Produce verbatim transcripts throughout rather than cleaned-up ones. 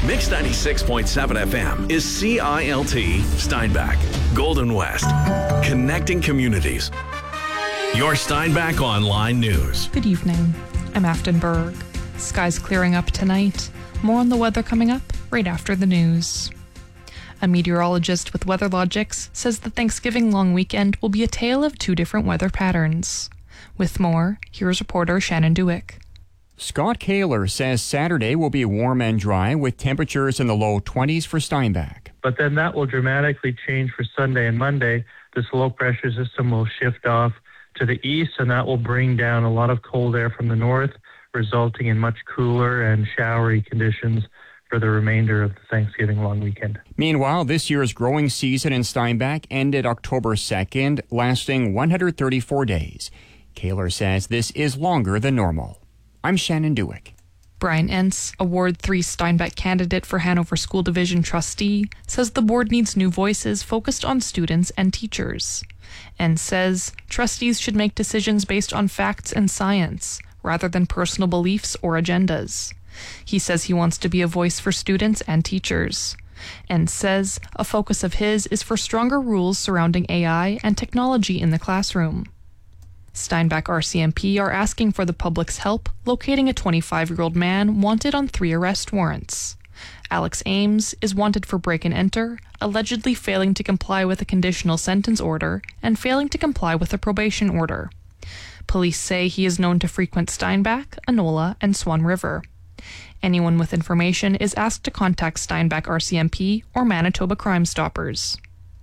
Mix ninety-six point seven F M is C I L T Steinbach, Golden West, connecting communities. Your Steinbach Online News. Good evening. I'm Afton Berg. Skies clearing up tonight. More on the weather coming up right after the news. A meteorologist with WeatherLogics says the Thanksgiving long weekend will be a tale of two different weather patterns. With more, here's reporter Shannon Dewick. Scott Kaler says Saturday will be warm and dry with temperatures in the low twenties for Steinbach. But then that will dramatically change for Sunday and Monday. This low pressure system will shift off to the east, and that will bring down a lot of cold air from the north, resulting in much cooler and showery conditions for the remainder of the Thanksgiving long weekend. Meanwhile, this year's growing season in Steinbach ended October second, lasting one hundred thirty-four days. Kaler says this is longer than normal. I'm Shannon Dewick. Brian Entz, a Ward three Steinbach candidate for Hanover School Division trustee, says the board needs new voices focused on students and teachers. Entz says trustees should make decisions based on facts and science, rather than personal beliefs or agendas. He says he wants to be a voice for students and teachers. Entz says a focus of his is for stronger rules surrounding A I and technology in the classroom. Steinbach R C M P are asking for the public's help locating a twenty-five-year-old man wanted on three arrest warrants. Alex Ames is wanted for break and enter, allegedly failing to comply with a conditional sentence order and failing to comply with a probation order. Police say he is known to frequent Steinbach, Enola, and Swan River. Anyone with information is asked to contact Steinbach R C M P or Manitoba Crime Stoppers.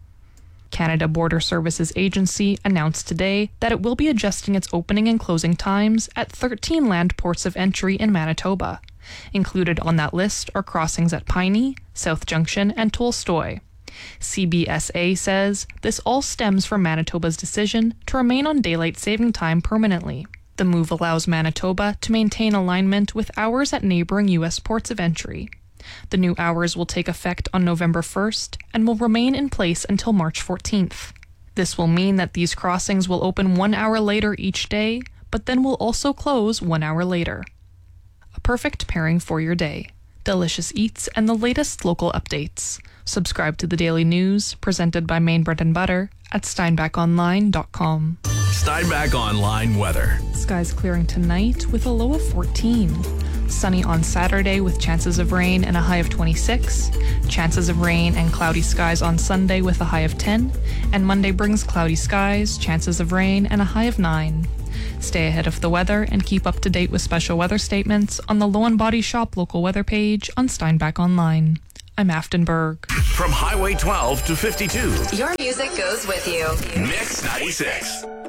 Canada Border Services Agency announced today that it will be adjusting its opening and closing times at thirteen land ports of entry in Manitoba. Included on that list are crossings at Piney, South Junction, and Tolstoy. C B S A says this all stems from Manitoba's decision to remain on daylight saving time permanently. The move allows Manitoba to maintain alignment with hours at neighboring U S ports of entry. The new hours will take effect on November first and will remain in place until March fourteenth. This will mean that these crossings will open one hour later each day, but then will also close one hour later. A perfect pairing for your day. Delicious eats and the latest local updates. Subscribe to the Daily News, presented by Maine Bread and Butter, at steinbach online dot com. Steinbach Online weather. Skies clearing tonight with a low of fourteen. Sunny on Saturday with chances of rain and a high of twenty-six. Chances of rain and cloudy skies on Sunday with a high of ten. And Monday brings cloudy skies, chances of rain, and a high of nine. Stay ahead of the weather and keep up to date with special weather statements on the Low Body Shop local weather page on Steinbach Online. I'm Afton Berg. From Highway twelve to fifty-two. Your music goes with you. Mix ninety-six.